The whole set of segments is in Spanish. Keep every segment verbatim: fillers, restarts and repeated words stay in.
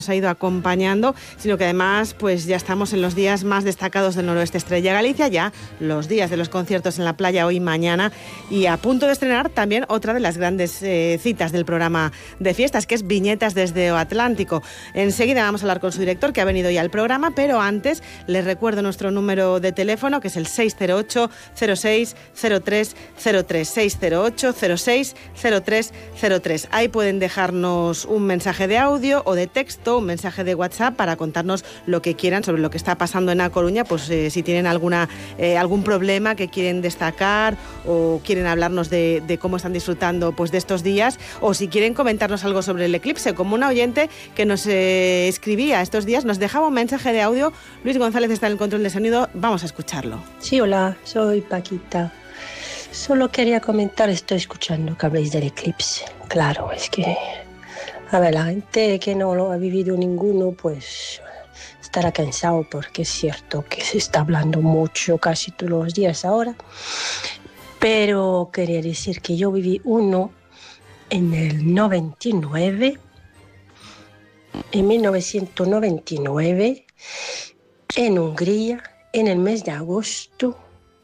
ha ido acompañando, sino que además pues ya estamos en los días más destacados del Noroeste Estrella Galicia, ya los días de los conciertos en la playa hoy y mañana, y a punto de estrenar también otra de las grandes eh, citas del programa de fiestas, que es Viñetas desde o Atlántico. Enseguida vamos a hablar con su director, que ha venido ya al programa, pero antes les recuerdo nuestro número de teléfono, que es el seis cero ocho, cero seis, cero tres cero tres, seis cero ocho, cero seis, cero tres cero tres. Ahí pueden dejarnos un mensaje de audio o de texto, un mensaje de WhatsApp para contarnos lo que quieran sobre lo que está pasando en A Coruña, pues eh, si tienen alguna eh, algún problema que quieren destacar o quieren hablarnos de, de cómo están disfrutando pues de estos días, o si quieren comentarnos algo sobre el eclipse, como una oyente que nos eh, escribía estos días, nos dejaba un mensaje de audio. Luis González está en el control de sonido, vamos a escucharlo. Sí, hola, soy Paquita. Solo quería comentar, estoy escuchando que habléis del eclipse. Claro, es que a ver, la gente que no lo ha vivido ninguno, pues estará cansado, porque es cierto que se está hablando mucho casi todos los días ahora. Pero quería decir que yo viví uno en el noventa y nueve, en mil novecientos noventa y nueve, en Hungría, en el mes de agosto,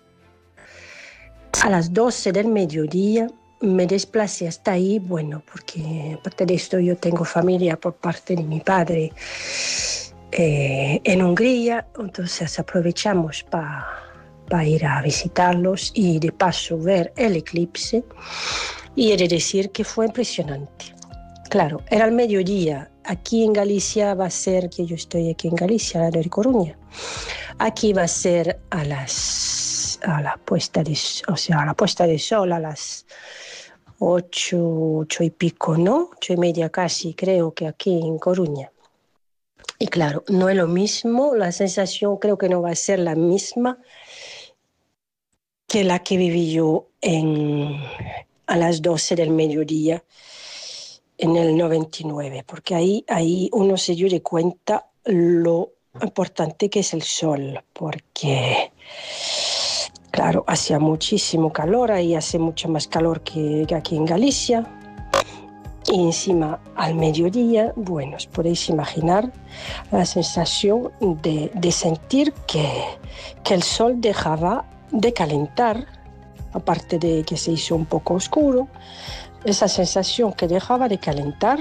a las doce del mediodía. Me desplacé hasta ahí, bueno, porque aparte de esto yo tengo familia por parte de mi padre eh, en Hungría, entonces aprovechamos para pa ir a visitarlos y de paso ver el eclipse, y he de decir que fue impresionante. Claro, era al mediodía. Aquí en Galicia va a ser, que yo estoy aquí en Galicia, la de Coruña, aquí va a ser a las a la puesta de, o sea, a la puesta de sol a las ocho, ocho y pico, ¿no? Ocho y media casi, creo que aquí en Coruña. Y claro, no es lo mismo, la sensación creo que no va a ser la misma que la que viví yo en, a las doce del mediodía en el noventa y nueve, porque ahí, ahí uno se dio de cuenta lo importante que es el sol, porque claro, hacía muchísimo calor, ahí hace mucho más calor que, que aquí en Galicia. Y encima, al mediodía, bueno, os podéis imaginar la sensación de, de sentir que, que el sol dejaba de calentar, aparte de que se hizo un poco oscuro, esa sensación que dejaba de calentar.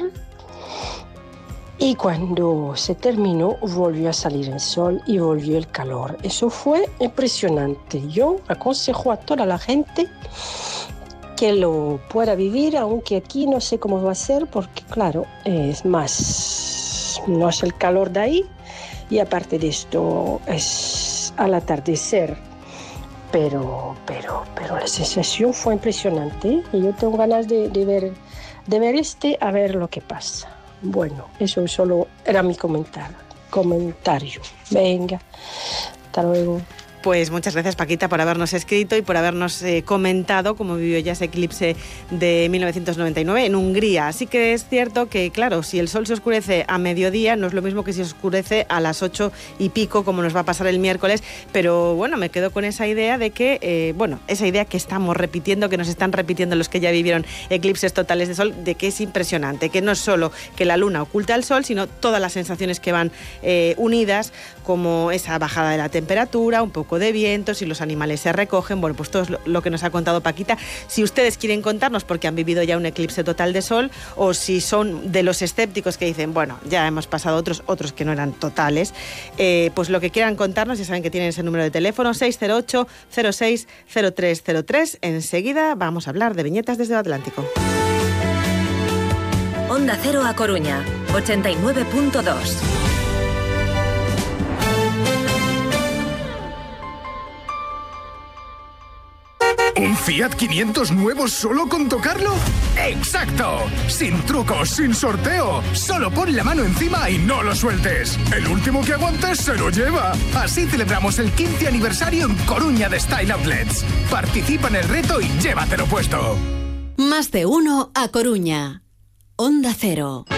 Y cuando se terminó, volvió a salir el sol y volvió el calor. Eso fue impresionante. Yo aconsejo a toda la gente que lo pueda vivir, aunque aquí no sé cómo va a ser, porque claro, es más, no es el calor de ahí, y aparte de esto es al atardecer. Pero, pero, pero la sensación fue impresionante, y yo tengo ganas de, de ver, de ver este, a ver lo que pasa. Bueno, eso solo era mi comentario. comentario. Venga, hasta luego. Pues muchas gracias, Paquita, por habernos escrito y por habernos eh, comentado cómo vivió ya ese eclipse de mil novecientos noventa y nueve en Hungría. Así que es cierto que, claro, si el sol se oscurece a mediodía, no es lo mismo que si se oscurece a las ocho y pico, como nos va a pasar el miércoles. Pero bueno, me quedo con esa idea de que, eh, bueno, esa idea que estamos repitiendo, que nos están repitiendo los que ya vivieron eclipses totales de sol, de que es impresionante, que no es solo que la luna oculta al sol, sino todas las sensaciones que van eh, unidas, como esa bajada de la temperatura, un poco de viento, si los animales se recogen, bueno, pues todo es lo que nos ha contado Paquita. Si ustedes quieren contarnos porque han vivido ya un eclipse total de sol, o si son de los escépticos que dicen, bueno, ya hemos pasado otros, otros que no eran totales, eh, pues lo que quieran contarnos, ya saben que tienen ese número de teléfono, seis cero ocho, cero seis, cero tres cero tres. Enseguida vamos a hablar de Viñetas desde el Atlántico. Onda Cero A Coruña, ochenta y nueve punto dos. ¿Un Fiat quinientos nuevo solo con tocarlo? ¡Exacto! Sin trucos, sin sorteo. Solo pon la mano encima y no lo sueltes. El último que aguantes se lo lleva. Así celebramos el quince aniversario en Coruña de Style Outlets. Participa en el reto y llévatelo puesto. Más de uno A Coruña. Onda Cero.